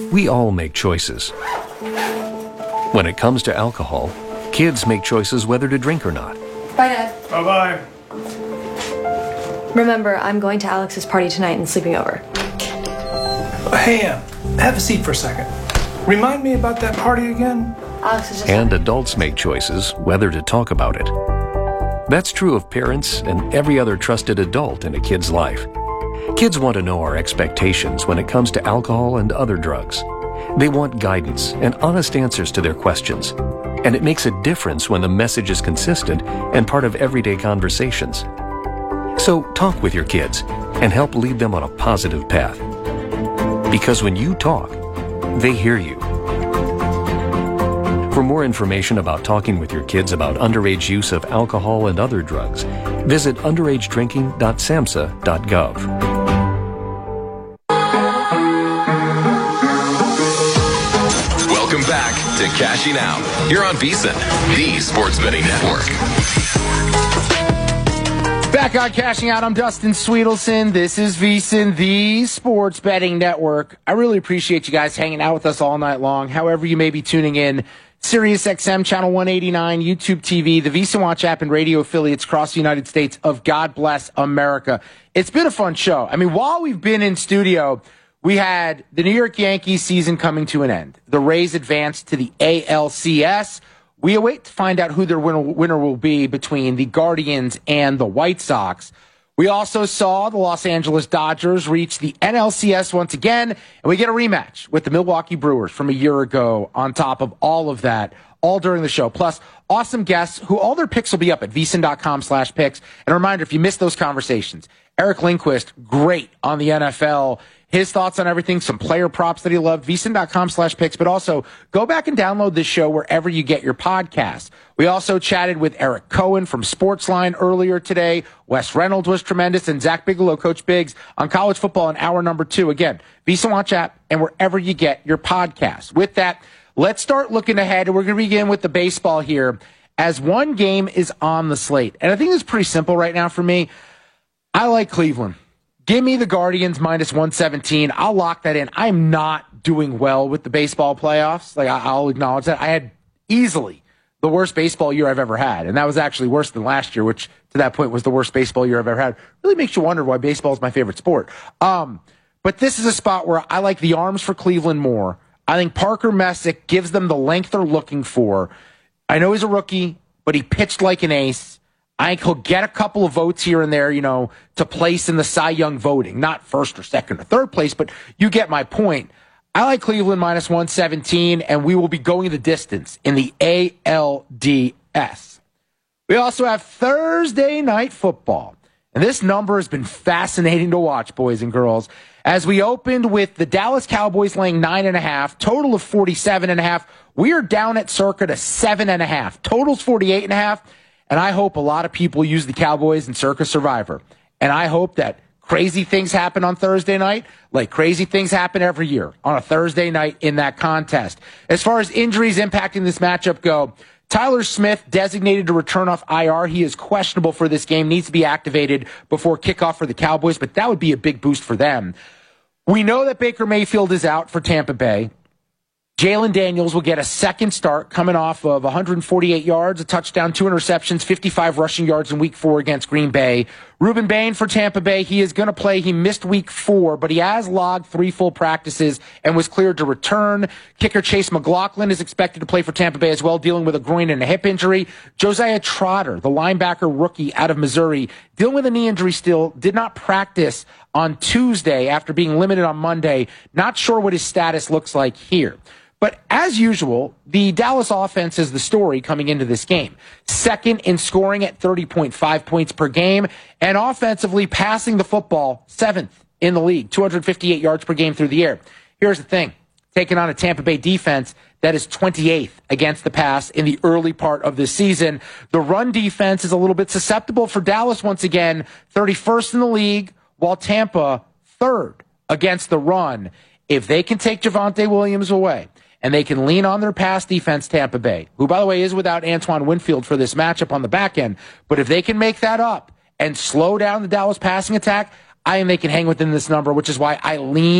We all make choices. When it comes to alcohol, kids make choices whether to drink or not. Bye, Dad. Bye-bye. Remember, I'm going to Alex's party tonight and sleeping over. Hey, have a seat for a second. Remind me about that party again? Alex is just... And adults make choices whether to talk about it. That's true of parents and every other trusted adult in a kid's life. Kids want to know our expectations when it comes to alcohol and other drugs. They want guidance and honest answers to their questions. And it makes a difference when the message is consistent and part of everyday conversations. So talk with your kids and help lead them on a positive path. Because when you talk, they hear you. For more information about talking with your kids about underage use of alcohol and other drugs, visit underagedrinking.samhsa.gov. Welcome back to Cashing Out. You're on VSiN, the Sports Betting Network. Back on Cashing Out, I'm Dustin Sweetelson. This is VSiN, the Sports Betting Network. I really appreciate you guys hanging out with us all night long, however you may be tuning in. Sirius XM, Channel 189, YouTube TV, the VSiN Watch app, and radio affiliates across the United States of God Bless America. It's been a fun show. I mean, while we've been in studio, we had the New York Yankees season coming to an end. The Rays advanced to the ALCS. We await to find out who their winner will be between the Guardians and the White Sox. We also saw the Los Angeles Dodgers reach the NLCS once again, and we get a rematch with the Milwaukee Brewers from a year ago on top of all of that, all during the show. Plus, awesome guests who all their picks will be up at vsin.com/picks. And a reminder, if you missed those conversations, Eric Lindquist, great on the NFL. His thoughts on everything, some player props that he loved, vsin.com/picks, but also go back and download this show wherever you get your podcasts. We also chatted with Eric Cohen from Sportsline earlier today. Wes Reynolds was tremendous, and Zach Bigelow, Coach Biggs, on college football in hour number 2. Again, VSiN Watch app and wherever you get your podcasts. With that, let's start looking ahead, and we're going to begin with the baseball here as one game is on the slate. And I think it's pretty simple right now for me. I like Cleveland. Give me the Guardians minus 117. I'll lock that in. I'm not doing well with the baseball playoffs. I'll acknowledge that. I had easily the worst baseball year I've ever had. And that was actually worse than last year, which to that point was the worst baseball year I've ever had. Really makes you wonder why baseball is my favorite sport. But this is a spot where I like the arms for Cleveland more. I think Parker Messick gives them the length they're looking for. I know he's a rookie, but he pitched like an ace. I think he'll get a couple of votes here and there, to place in the Cy Young voting. Not first or second or third place, but you get my point. I like Cleveland minus 117, and we will be going the distance in the ALDS. We also have Thursday Night Football. And this number has been fascinating to watch, boys and girls. As we opened with the Dallas Cowboys laying 9.5, total of 47.5. We are down at circa to 7.5. Total's 48.5. And I hope a lot of people use the Cowboys in Circa Survivor. And I hope that crazy things happen on Thursday night, like crazy things happen every year on a Thursday night in that contest. As far as injuries impacting this matchup go, Tyler Smith, designated to return off IR. He is questionable for this game, needs to be activated before kickoff for the Cowboys, but that would be a big boost for them. We know that Baker Mayfield is out for Tampa Bay. Jalen Daniels will get a second start coming off of 148 yards, a touchdown, 2 interceptions, 55 rushing yards in Week 4 against Green Bay. Ruben Bain for Tampa Bay, he is going to play. He missed Week 4, but he has logged 3 full practices and was cleared to return. Kicker Chase McLaughlin is expected to play for Tampa Bay as well, dealing with a groin and a hip injury. Josiah Trotter, the linebacker rookie out of Missouri, dealing with a knee injury still, did not practice on Tuesday after being limited on Monday. Not sure what his status looks like here. But as usual, the Dallas offense is the story coming into this game. Second in scoring at 30.5 points per game, and offensively passing the football 7th in the league, 258 yards per game through the air. Here's the thing. Taking on a Tampa Bay defense that is 28th against the pass in the early part of this season. The run defense is a little bit susceptible for Dallas once again, 31st in the league, while Tampa 3rd against the run. If they can take Javonte Williams away, and they can lean on their pass defense, Tampa Bay, who, by the way, is without Antoine Winfield for this matchup on the back end. But if they can make that up and slow down the Dallas passing attack, I think they can hang within this number, which is why I lean